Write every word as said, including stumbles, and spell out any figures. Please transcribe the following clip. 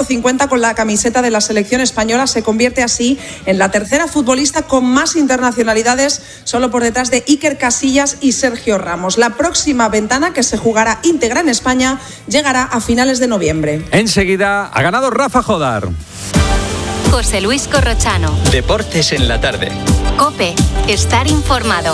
cincuenta con la camiseta de la selección española. Se convierte así en la tercera futbolista con más internacionalidades, solo por detrás de Iker Casillas y Sergio Ramos. La próxima ventana, que se jugará íntegra en España, llegará a finales de noviembre. Enseguida ha ganado Rafa Jodar. José Luis Corrochano. Deportes en la tarde. COPE. Estar informado.